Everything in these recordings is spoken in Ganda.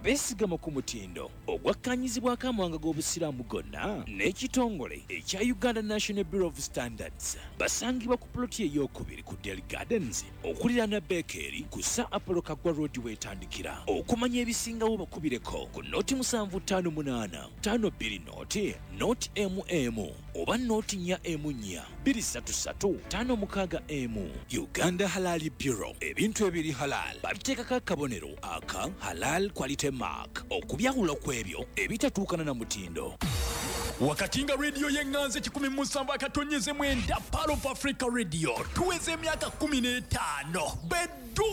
beesigama ku mutindo ogwakkanyizibwako amawanga g'obusiraamu gonna n'ekitongole ekya Uganda National Bureau of Standards. Basangibwa ku ploti ey'okubiri ku Delhi Gardens okuliraana Bakery ku Sir Apollo Kaggwa Road weetandikira. Okumanya ebisingawo bakubireko ku noti 758 52 noti oba noti 4 233 5 Uganda Halal Bureau. Ebintu ebiri halal babiteekako akabonero aka Halal Quality Mark okubyawula kw'ebyo ebitatuukana na mutindo. Wakatinga radio yenganze 17 Palo of Africa Radio tuweze miaka 15 bedu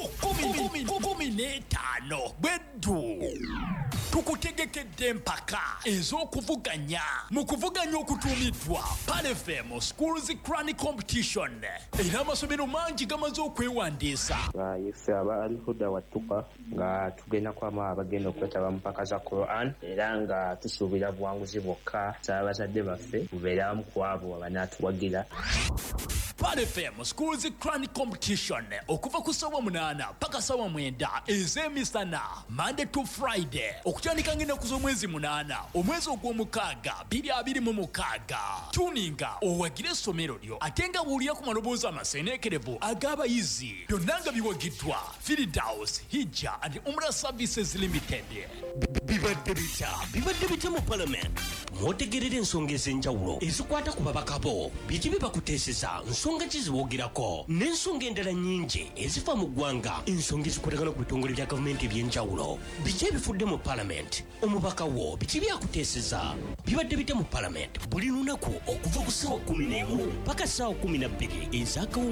15 bedu tukutegekedde mpaka ez'okuvuganya mu kuvuganya okutuumiddwa Palo FM Schools Crani Competition era amasomero mangi gamaze okwewandiisa. Ife abalihuda watuka nga tugenda kwama abagenda okwetaba mpaka za Quran era nga tusuubira buwanguzi bwokka abazadde baffe bubeeramu ku abo abanatuwagira. Palo FM Schools Crani Competition okuva ku ssaawa 8 paka ssaawa 9 ez'emisana Monday to Friday okutandika ng'ennaku z'omwezi 8 omwezi ogw'omukaaga 2026. Tuninga owagire essomero lyo ate nga buulira ku maloboozi amaseeneekerevu ag'abayizi byonna nga biwagiddwa Firdaus Hijja and Umrah Services Limited. Bibadde bita mu Parliament mwotegerera ensonga ez'enjawulo ezikwata ku babaka bo biki bibakuteeseza nsonga kiziwogerako n'ensonga endala nnyingi ezifa mu ggwanga ensonga ezikwatagana ku bitongole bya gavumenti eby'enjawulo biki ebifudde mu Parliament omubaka wo biki byakuteeseza. Bibadde bita mu Parliament buli lunaku okuva ku ssaawa 11 paka ssaawa 12 ez'akawo